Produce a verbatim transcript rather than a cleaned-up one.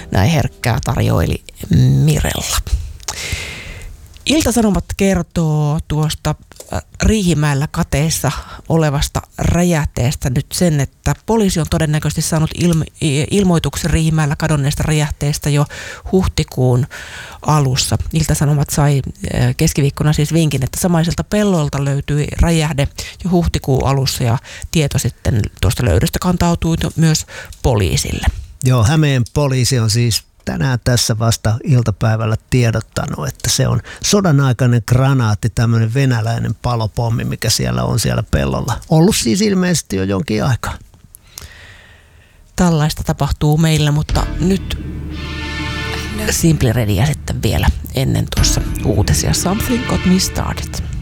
näin herkkää tarjoili Mirella. Ilta-Sanomat kertoo tuosta Riihimäellä kateissa olevasta räjähteestä nyt sen, että poliisi on todennäköisesti saanut ilmo- ilmoituksen Riihimäellä kadonneesta räjähteestä jo huhtikuun alussa. Ilta-Sanomat sai keskiviikkona siis vinkin, että samaiselta pellolta löytyi räjähde jo huhtikuun alussa ja tieto sitten tuosta löydöstä kantautui myös poliisille. Joo, Hämeen poliisi on siis tänään tässä vasta iltapäivällä tiedottanut, että se on sodan aikainen granaatti, tämmöinen venäläinen palopommi, mikä siellä on siellä pellolla. Ollut siis ilmeisesti jo jonkin aikaa. Tällaista tapahtuu meillä, mutta nyt Simply Readyä sitten vielä ennen tuossa uutisia. Something Got Me Started.